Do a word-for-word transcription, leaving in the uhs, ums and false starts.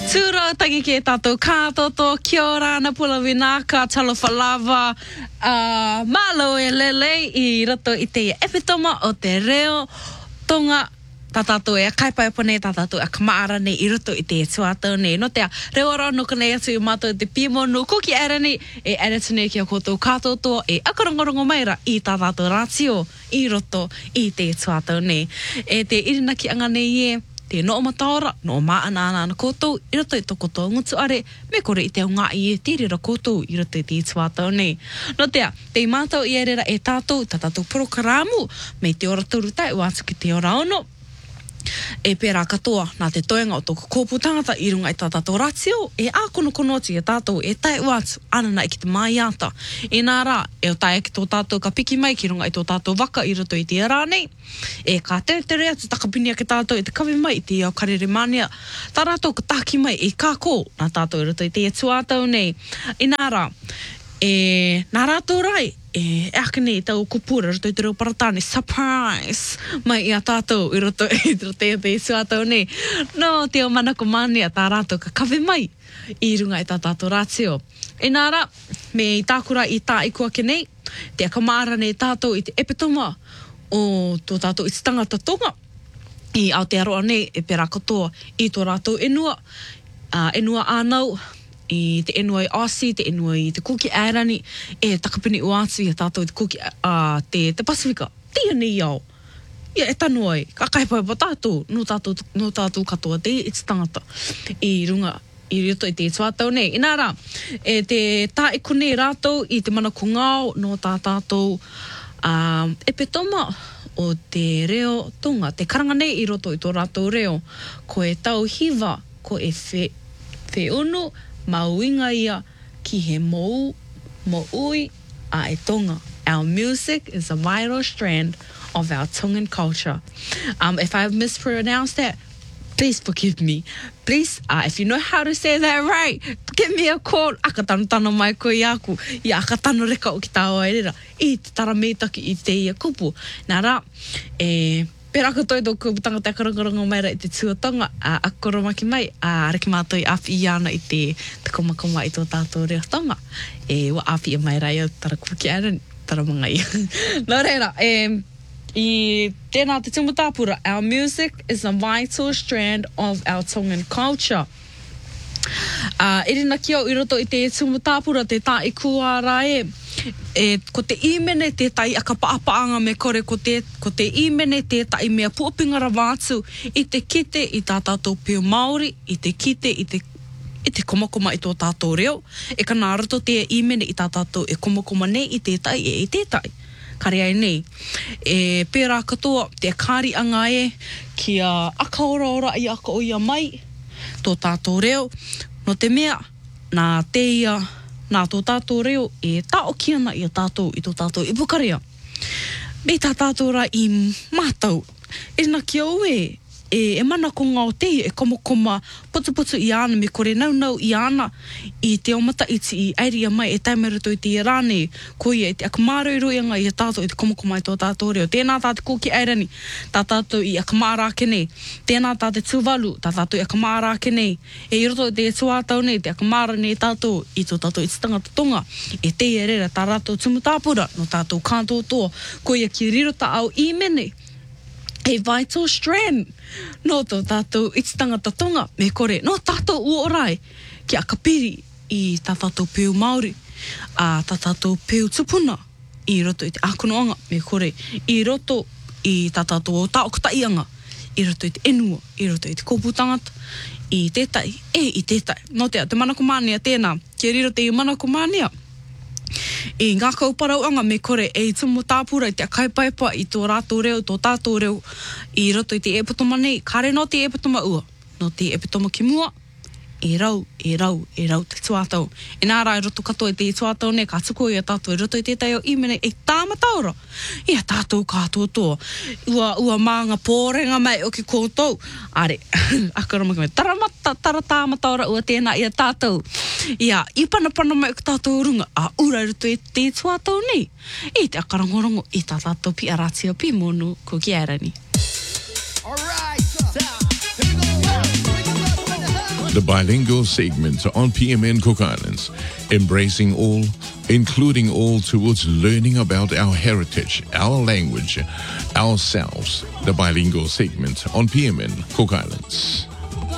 Tūra tangi ke tātou kātoto, kia ora na pula winaka, talofa lava, uh, malo e lele i rato i te epitoma o te reo tonga tā tātou e a kaipai pane, tā tātou a kamaara nei i rato i te tuatau nei. No te a reora nuka nei atu i mātou te pīmonu, ko ki ara nei e aratu nei ki a koutou kātoto e akarongorongo maira i tā tātou rātio i roto i te tuatau nei. E te irinaki anga nei e, te no o mataora, no o maa ana ana koutou, i rato i toko tō ngutu are, me kore i te o ngā i e tīrira koutou i rato i te tuatau nei. No te a, te mātou i erera e tātou, tā tātou prokaramu, me te ora turu tai, wātu ki te ora ono, e pērā katoa nā te toenga o tōku kōpū tangata i runga i tā tātou ratio, e ākono konoti e tātou e tai wātu anana i ki te maiata. E nā rā, e o tai ki tō tātou ka piki mai ki runga i tō tātou waka i roto i te rā nei, e ka tere tere atu takapinia ki tātou i te kawe mai i te iau karere mania, tā rātou ka tāki mai e kāko nā tātou i roto i te e tuātau nei. E nā rā, e nā rātou rai, e ake nei tau kupura roto i te reo paratane, surprise mai i a tātou i roto i te te te suatau nei. No, te o mana ko mani a tā rātou ka kawe mai i runga i tā tātou rātio. E nāra, me i tākura i tā ikua ke nei, te akamara nei tātou i te epitoma o tō tātou i te tangata tonga. I Aotearoa nei, e pērā katoa i tō rātou enua, uh, enua ānau, i te enua i Aussie, te enua i te Kuki Airani, e takapini uātu i a tātou i te Kuki, uh, te, te Pasifika. Tia nei au. Ia, e tanu ai. Ka kaipai pa tātou, no tātou, no tātou katoa te i te tangata. I runga, i rito i te tuatau nei. I nā rā, e te tā iku nei rātou i te mana ko ngāo no tā tātou um, epitoma o te reo tonga. Te karanga nei i roto i tō rātou reo. Ko e tau hiva, ko e whe, whe unu, mauinga ia ki he mou, mo ui a e tonga. Our music is a vital strand of our Tongan culture. Um, if I've mispronounced that, please forgive me. Please, uh, if you know how to say that right, give me a call. Aka tano tano mai koe i aku. I aka tano reka o ki tāo aerera. I te tarameitaki i te ia kupu. Nā rā, e... Pērā katoa i tō kūputanga te akarangarango maira i te tuatanga, a akoromaki mai, a ariki mātou i awhi i ana i te te komakoma i tō tātou reatanga. E wa awhi i maira i au tara kuki aran, tara mga i. Nō reira, e, i tēnā te timutāpura, our music is a vital strand of our Tongan culture. Uh, Irina ki au i roto i te timutāpura, te tā i kua rā e, e, ko te imene tētai a ka paapaanga me kore ko te, ko te imene tētai mea puapingara wātu i te kite i tā tātou pio Māori, i te kite i te, i te komakoma i tō tātou reo, e ka nā roto te imene i tā tātou e komakoma nei i tētai e i tētai. Kare ai nei. E pērā katoa, te kāri anga e, ki a aka ora ora i aka o ia mai, tō tātou reo, no te mea, nā te ia, nā tō tātou reo, e tāo ki ana i a tātou, i tō tātou i Pukaria. Me tā tātou ra i mātau, e nā ki au e, e, e mana ko ngā o te, e komokoma putu putu i ana, me kore nau nau i ana, i te omata iti i airia mai, e taimaruto i te rāne, ko ia, i te akamāra i roianga i a tātou, i te komokoma i tō tātou reo. Tēnā tā te kōki airani, tā tātou i akamāra ake nei. Tēnā tā te tūwalu, tā tātou i akamāra ake nei. E i roto i te tuātau nei, te akamāra nei tātou, i tō tātou i te tangata tonga. E te e rera, tā rātou tumutāpura, no tātou kātotoa, ko ia ki rirota au i mene, a vital strand no tō tātou i te tangata tonga me kore, no tātou uorai ki a kapiri i tā tātou pēu Māori, a tā tātou pēu tupuna i roto i te akonoanga me kore, i roto i tā tātou o taokataianga, i roto i te enua, i roto i te kōpūtangata, i tētai, e i tētai. No te, te manakumānia tēnā, ki riro te i manakumānia, i ngā kauparauanga me kore e i tumu tāpura i te kaipaipa i tō rātou reo, tō tātou reo i roto i te epitoma nei, kare no te epitoma ua, no te epitoma ki mua, e rau, e rau, e rau te tuatau. E nā rā i roto katoa i te tuatau nei, ka tuko i a tātou, i roto i tētai o imene, e tāmataura, i a tātou kātotoa. Ua, ua mānga pōrenga mai o ki kōtou. Are, akaramaki mai, taramata, tara tāmataura ua tēnā i a tātou. Ia, i panapana mai o ki tātou runga, a ura i roto i te tuatau nei. I te akarangorongo, i tā tātou pi aratia pi monu, ko ki airani. All right, so, here we go. the bilingual segment on P M N Cook Islands, embracing all, including all towards learning about our heritage, our language, ourselves, the bilingual segment on P M N Cook Islands.